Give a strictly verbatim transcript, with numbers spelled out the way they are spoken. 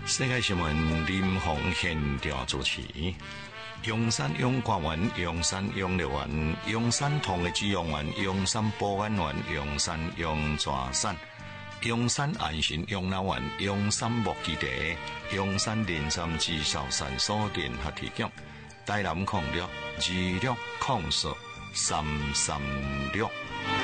世界新闻林鸿现调主持。阳山阳光园、阳山养乐园、阳山同的滋养园、阳山保安园、阳山阳泉山、阳山安心养老园、阳山木基地、阳山林山至少山所联合提供。台南控六二六控数三三六。